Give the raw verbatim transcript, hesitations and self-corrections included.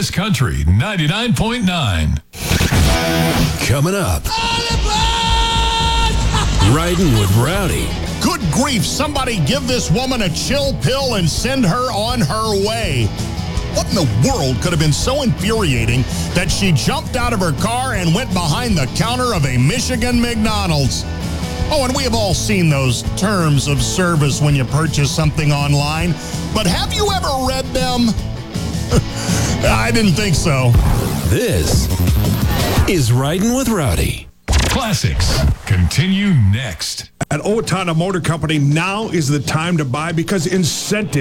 West Country ninety-nine point nine. Coming up. Riding with Rowdy. Good grief, somebody give this woman a chill pill and send her on her way. What in the world could have been so infuriating that she jumped out of her car and went behind the counter of a Michigan McDonald's? Oh, and we have all seen those terms of service when you purchase something online. But have you ever read them? I didn't think so. This is Riding with Rowdy. Classics continue next. At Owatonna Motor Company, now is the time to buy because incentives